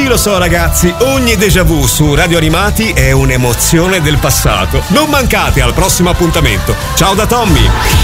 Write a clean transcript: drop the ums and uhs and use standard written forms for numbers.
Sì, lo so ragazzi, ogni déjà vu su Radio Animati è un'emozione del passato. Non mancate al prossimo appuntamento. Ciao da Tommy!